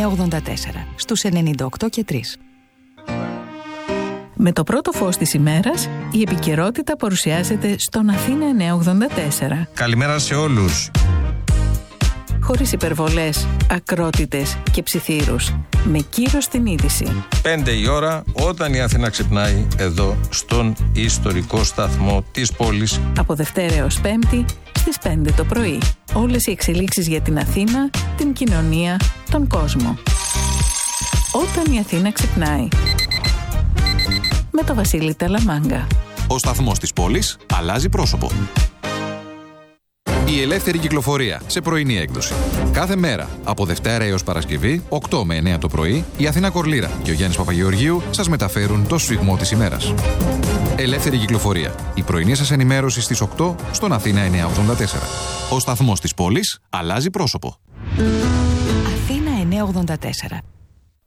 984 στους 98 και 3. Με το πρώτο φως της ημέρας, η επικαιρότητα παρουσιάζεται στον Αθήνα 984. Καλημέρα σε όλους. Χωρίς υπερβολές, ακρότητες και ψιθύρους. Με κύρος την είδηση. 5 η ώρα, όταν η Αθήνα ξυπνάει, εδώ στον ιστορικό σταθμό της πόλης. Από Δευτέρα έως Πέμπτη, στις 5 το πρωί. Όλες οι εξελίξεις για την Αθήνα, την κοινωνία, τον κόσμο. Όταν η Αθήνα ξυπνάει. Με το Βασίλη Ταλαμάγκα. Ο σταθμός της πόλης αλλάζει πρόσωπο. Η ελεύθερη κυκλοφορία σε πρωινή έκδοση. Κάθε μέρα, από Δευτέρα έως Παρασκευή, 8 με 9 το πρωί, η Αθήνα Κορλήρα και ο Γιάννης Παπαγεωργίου σας μεταφέρουν το σφιγμό της ημέρας. Ελεύθερη κυκλοφορία. Η πρωινή σας ενημέρωση στις 8 στον Αθήνα 984. Ο σταθμός της πόλης αλλάζει πρόσωπο. Αθήνα 984.